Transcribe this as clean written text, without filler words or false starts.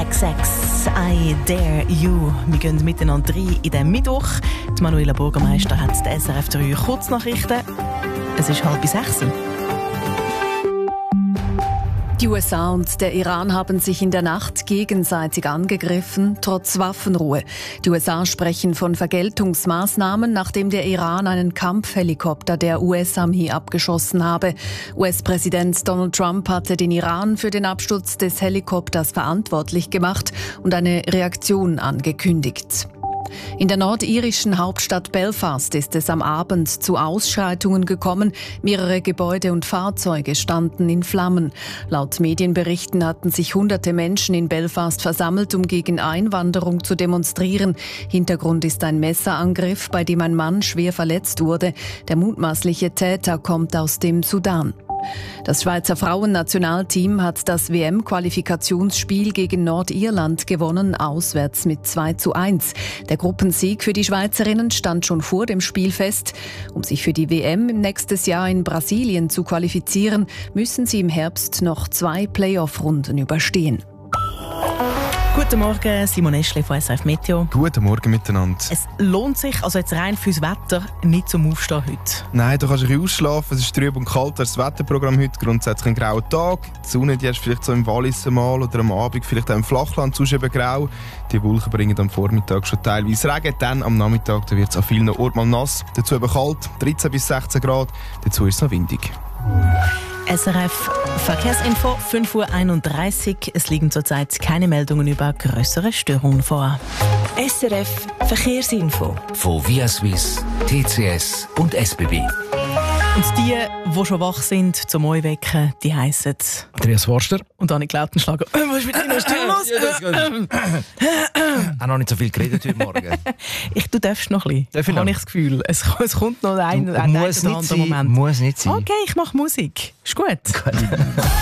XX, I Dare You. Wir gehen miteinander rein in den Mittwoch. Die Manuela Bürgermeister hat die SRF 3 Kurznachrichten. Es ist 5:30. Die USA und der Iran haben sich in der Nacht gegenseitig angegriffen, trotz Waffenruhe. Die USA sprechen von Vergeltungsmaßnahmen, nachdem der Iran einen Kampfhelikopter der US-Armee abgeschossen habe. US-Präsident Donald Trump hatte den Iran für den Absturz des Helikopters verantwortlich gemacht und eine Reaktion angekündigt. In der nordirischen Hauptstadt Belfast ist es am Abend zu Ausschreitungen gekommen. Mehrere Gebäude und Fahrzeuge standen in Flammen. Laut Medienberichten hatten sich hunderte Menschen in Belfast versammelt, um gegen Einwanderung zu demonstrieren. Hintergrund ist ein Messerangriff, bei dem ein Mann schwer verletzt wurde. Der mutmaßliche Täter kommt aus dem Sudan. Das Schweizer Frauennationalteam hat das WM-Qualifikationsspiel gegen Nordirland gewonnen, auswärts mit 2:1. Der Gruppensieg für die Schweizerinnen stand schon vor dem Spiel fest. Um sich für die WM im nächsten Jahr in Brasilien zu qualifizieren, müssen sie im Herbst noch 2 Playoff-Runden überstehen. Guten Morgen, Simon Eschle von SRF Meteo. Guten Morgen miteinander. Es lohnt sich, also jetzt rein fürs Wetter, nicht zum Aufstehen heute. Nein, du kannst ein bisschen ausschlafen. Es ist trüb und kalt. Das Wetterprogramm heute grundsätzlich ein grauer Tag. Die Sonne die ist vielleicht so im Wallis mal oder am Abend vielleicht auch im Flachland, sonst eben grau. Die Wolken bringen am Vormittag schon teilweise Regen. Dann am Nachmittag wird es an vielen Orten mal nass. Dazu eben kalt, 13 bis 16 Grad. Dazu ist es noch windig. SRF Verkehrsinfo, 5:31 Uhr. Es liegen zurzeit keine Meldungen über grössere Störungen vor. SRF Verkehrsinfo von Via Suisse, TCS und SBB. Und die schon wach sind, zum Wecken, die heissen Andreas Forster und Annik Lautenschlager. Was ist mit deiner Stimme los? Auch noch nicht so viel geredet heute Morgen. Du darfst noch ein bisschen. Habe ich das Gefühl. Es kommt noch ein oder andere Moment. Muss nicht sein. Okay, ich mache Musik. Ist gut.